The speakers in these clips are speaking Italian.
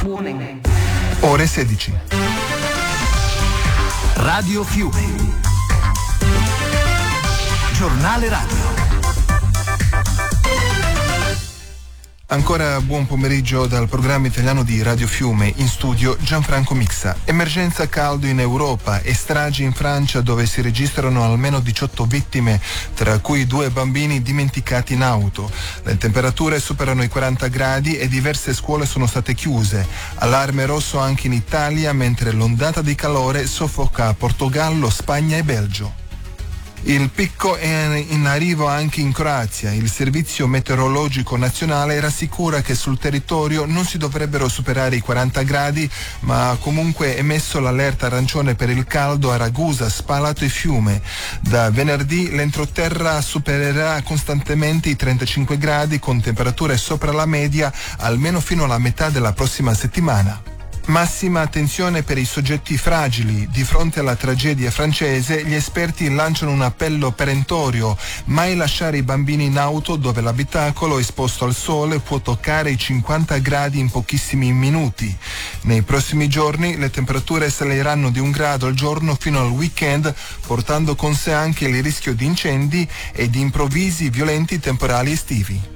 Ore 16. Radio Fiume. Giornale radio. Ancora buon pomeriggio dal programma italiano di Radio Fiume, in studio Gianfranco Mixa. Emergenza caldo in Europa e stragi in Francia dove si registrano almeno 18 vittime, tra cui 2 bambini dimenticati in auto. Le temperature superano i 40 gradi e diverse scuole sono state chiuse. Allarme rosso anche in Italia, mentre l'ondata di calore soffoca Portogallo, Spagna e Belgio. Il picco è in arrivo anche in Croazia. Il Servizio Meteorologico Nazionale rassicura che sul territorio non si dovrebbero superare i 40 gradi, ma ha comunque emesso l'allerta arancione per il caldo a Ragusa, Spalato e Fiume. Da venerdì l'entroterra supererà costantemente i 35 gradi con temperature sopra la media almeno fino alla metà della prossima settimana. Massima attenzione per i soggetti fragili. Di fronte alla tragedia francese, gli esperti lanciano un appello perentorio: mai lasciare i bambini in auto dove l'abitacolo esposto al sole può toccare i 50 gradi in pochissimi minuti. Nei prossimi giorni le temperature saliranno di 1 grado al giorno fino al weekend, portando con sé anche il rischio di incendi e di improvvisi violenti temporali estivi.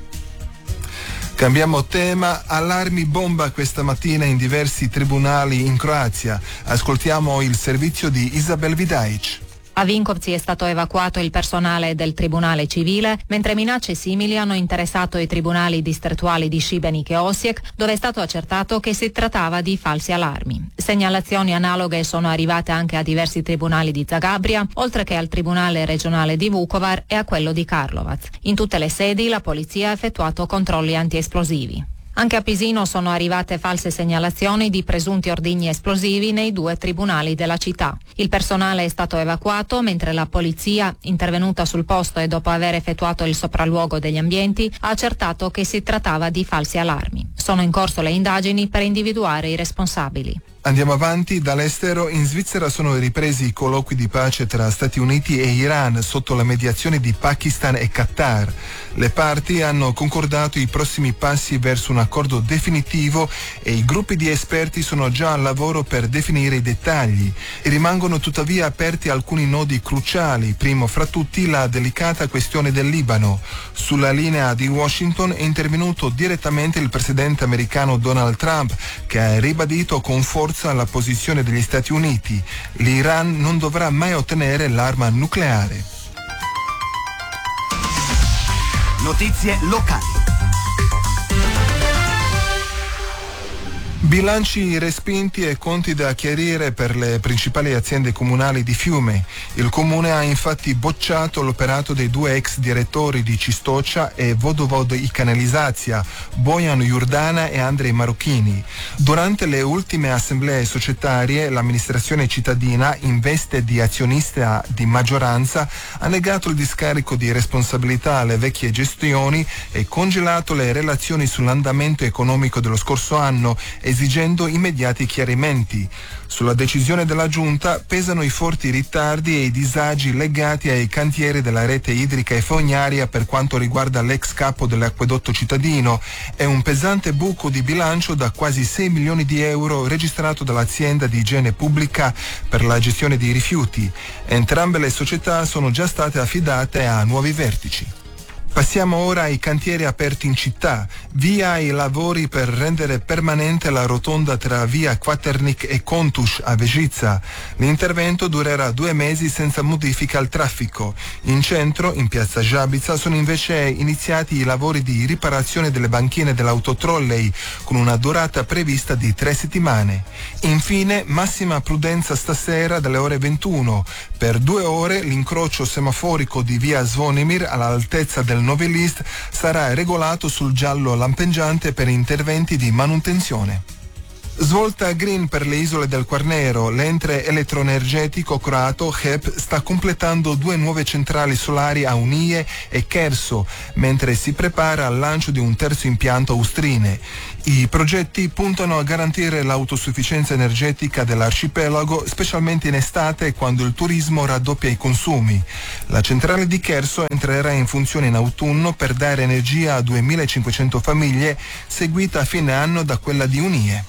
Cambiamo tema, allarmi bomba questa mattina in diversi tribunali in Croazia. Ascoltiamo il servizio di Isabel Vidaic. A Vinkovci è stato evacuato il personale del Tribunale Civile, mentre minacce simili hanno interessato i tribunali distrettuali di Šibenik e Osijek, dove è stato accertato che si trattava di falsi allarmi. Segnalazioni analoghe sono arrivate anche a diversi tribunali di Zagabria, oltre che al Tribunale regionale di Vukovar e a quello di Karlovac. In tutte le sedi la polizia ha effettuato controlli antiesplosivi. Anche a Pisino sono arrivate false segnalazioni di presunti ordigni esplosivi nei 2 tribunali della città. Il personale è stato evacuato, mentre la polizia, intervenuta sul posto e dopo aver effettuato il sopralluogo degli ambienti, ha accertato che si trattava di falsi allarmi. Sono in corso le indagini per individuare i responsabili. Andiamo avanti, dall'estero. In Svizzera sono ripresi i colloqui di pace tra Stati Uniti e Iran sotto la mediazione di Pakistan e Qatar. Le parti hanno concordato i prossimi passi verso un accordo definitivo e i gruppi di esperti sono già al lavoro per definire i dettagli. Rimangono tuttavia aperti alcuni nodi cruciali, primo fra tutti la delicata questione del Libano. Sulla linea di Washington è intervenuto direttamente il presidente americano Donald Trump, che ha ribadito con forza la posizione degli Stati Uniti. L'Iran non dovrà mai ottenere l'arma nucleare. Notizie locali. Bilanci respinti e conti da chiarire per le principali aziende comunali di Fiume. Il comune ha infatti bocciato l'operato dei 2 ex direttori di Cistocia e Vodovod i Canalizzația, Bojan Jurdana e Andrei Marocchini. Durante le ultime assemblee societarie, l'amministrazione cittadina, in veste di azionista di maggioranza, ha negato il discarico di responsabilità alle vecchie gestioni e congelato le relazioni sull'andamento economico dello scorso anno, esigendo immediati chiarimenti. Sulla decisione della Giunta pesano i forti ritardi e i disagi legati ai cantieri della rete idrica e fognaria per quanto riguarda l'ex capo dell'acquedotto cittadino e un pesante buco di bilancio da quasi 6 milioni di euro registrato dall'azienda di igiene pubblica per la gestione dei rifiuti. Entrambe le società sono già state affidate a nuovi vertici. Passiamo ora ai cantieri aperti in città. Via i lavori per rendere permanente la rotonda tra via Kvaternik e Kontuš a Vežica. L'intervento durerà 2 mesi senza modifica al traffico. In centro, in piazza Žabica, sono invece iniziati i lavori di riparazione delle banchine dell'autotrolley con una durata prevista di 3 settimane. Infine, massima prudenza stasera dalle ore 21. Per 2 ore l'incrocio semaforico di via Zvonimir all'altezza del Novelist sarà regolato sul giallo lampeggiante per interventi di manutenzione. Svolta green per le isole del Quarnero. L'ente elettroenergetico croato HEP sta completando 2 nuove centrali solari a Unije e Cherso, mentre si prepara al lancio di un terzo impianto a Ustrine. I progetti puntano a garantire l'autosufficienza energetica dell'arcipelago, specialmente in estate quando il turismo raddoppia i consumi. La centrale di Cherso entrerà in funzione in autunno per dare energia a 2500 famiglie, seguita a fine anno da quella di Unije.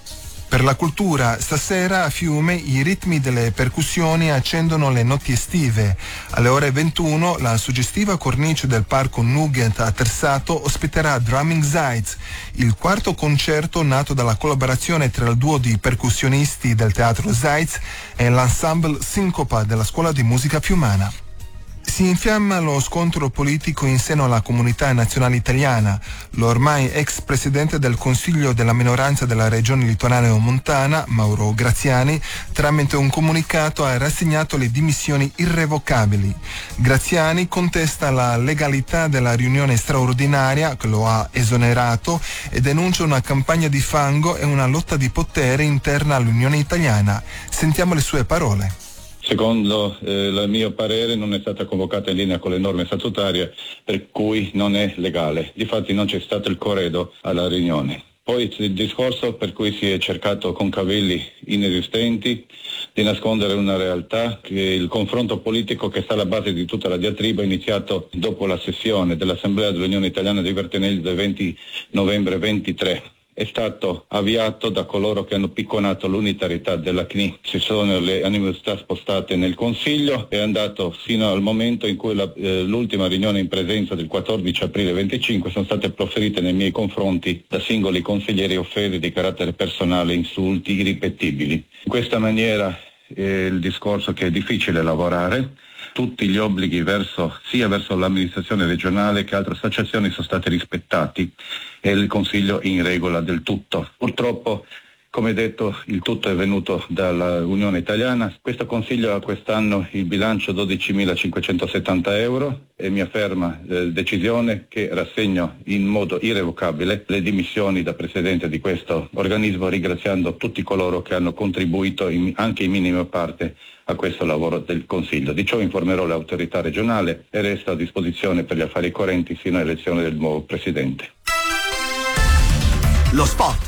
Per la cultura, stasera a Fiume i ritmi delle percussioni accendono le notti estive. Alle ore 21 la suggestiva cornice del parco Nugget a Tersato ospiterà Drumming Zeitz, il quarto concerto nato dalla collaborazione tra il duo di percussionisti del teatro Zeitz e l'ensemble Sincopa della Scuola di Musica Fiumana. Si infiamma lo scontro politico in seno alla comunità nazionale italiana. L'ormai ex presidente del Consiglio della minoranza della regione litoraneo-montana, Mauro Graziani, tramite un comunicato ha rassegnato le dimissioni irrevocabili. Graziani contesta la legalità della riunione straordinaria che lo ha esonerato e denuncia una campagna di fango e una lotta di potere interna all'Unione Italiana. Sentiamo le sue parole. Secondo il mio parere non è stata convocata in linea con le norme statutarie, per cui non è legale. Difatti non c'è stato il corredo alla riunione. Poi il discorso per cui si è cercato con cavilli inesistenti di nascondere una realtà, che il confronto politico che sta alla base di tutta la diatriba è iniziato dopo la sessione dell'Assemblea dell'Unione Italiana dei Vertenelli del 20 novembre 23. È stato avviato da coloro che hanno picconato l'unitarietà della CNI. Si sono le animosità spostate nel Consiglio, è andato fino al momento in cui l'ultima riunione in presenza del 14 aprile 25 sono state proferite nei miei confronti da singoli consiglieri offese di carattere personale, insulti irripetibili. In questa maniera il discorso che è difficile lavorare. Tutti gli obblighi sia verso l'amministrazione regionale che altre associazioni sono stati rispettati e il Consiglio in regola del tutto. Purtroppo, come detto, il tutto è venuto dall'Unione Italiana. Questo Consiglio ha quest'anno il bilancio 12.570 euro e mia ferma decisione che rassegno in modo irrevocabile le dimissioni da Presidente di questo organismo, ringraziando tutti coloro che hanno contribuito anche in minima parte a questo lavoro del Consiglio. Di ciò informerò l'autorità regionale e resto a disposizione per gli affari correnti fino all'elezione del nuovo Presidente. Lo sport.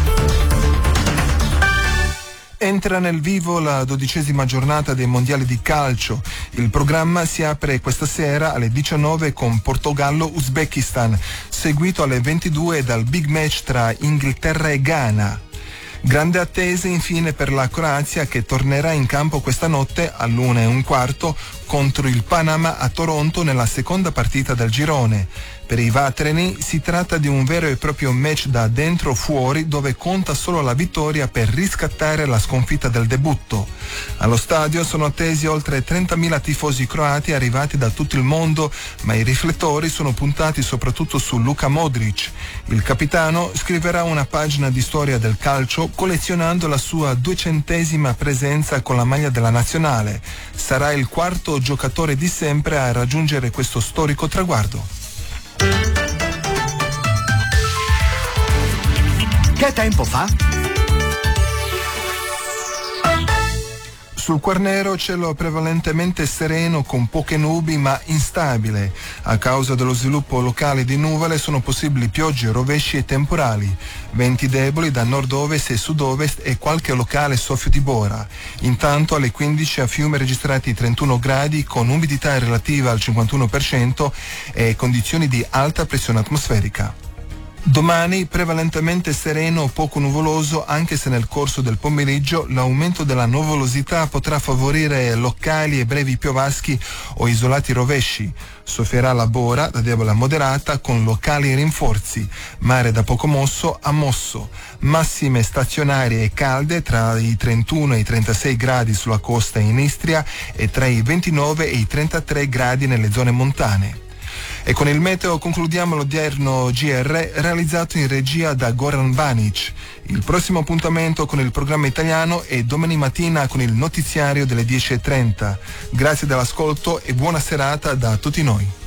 Entra nel vivo la 12ª giornata dei mondiali di calcio. Il programma si apre questa sera alle 19 con Portogallo-Uzbekistan, seguito alle 22 dal big match tra Inghilterra e Ghana. Grande attesa infine per la Croazia, che tornerà in campo questa notte all'1:15 contro il Panama a Toronto nella seconda partita del girone. Per i vatreni si tratta di un vero e proprio match da dentro o fuori, dove conta solo la vittoria per riscattare la sconfitta del debutto. Allo stadio sono attesi oltre 30.000 tifosi croati arrivati da tutto il mondo, ma i riflettori sono puntati soprattutto su Luka Modric. Il capitano scriverà una pagina di storia del calcio collezionando la sua 200ª presenza con la maglia della nazionale. Sarà il quarto giocatore di sempre a raggiungere questo storico traguardo. Che tempo fa? Sul Quarnero cielo prevalentemente sereno con poche nubi ma instabile. A causa dello sviluppo locale di nuvole sono possibili piogge, rovesci e temporali. Venti deboli da nord-ovest e sud-ovest e qualche locale soffio di bora. Intanto alle 15 a Fiume registrati 31 gradi con umidità relativa al 51% e condizioni di alta pressione atmosferica. Domani prevalentemente sereno, poco nuvoloso, anche se nel corso del pomeriggio l'aumento della nuvolosità potrà favorire locali e brevi piovaschi o isolati rovesci. Soffierà la bora da debole a moderata con locali rinforzi, mare da poco mosso a mosso, massime stazionarie e calde tra i 31 e i 36 gradi sulla costa in Istria e tra i 29 e i 33 gradi nelle zone montane. E con il meteo concludiamo l'odierno GR realizzato in regia da Goran Banic. Il prossimo appuntamento con il programma italiano è domani mattina con il notiziario delle 10:30. Grazie dell'ascolto e buona serata da tutti noi.